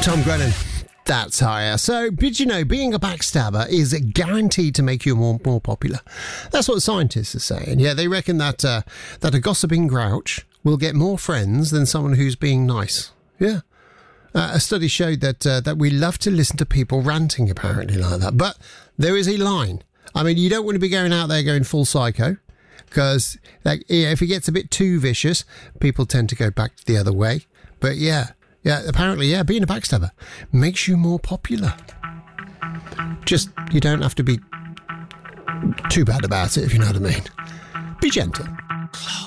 Tom Grennan. That's higher. So, did you know being a backstabber is guaranteed to make you more popular? That's what scientists are saying. Yeah, they reckon that that a gossiping grouch will get more friends than someone who's being nice. Yeah. A study showed that we love to listen to people ranting, apparently, like that. But there is a line. I mean, you don't want to be going out there going full psycho, because if it gets a bit too vicious, people tend to go back the other way. But yeah, apparently, being a backstabber makes you more popular. Just, you don't have to be too bad about it, if you know what I mean. Be gentle.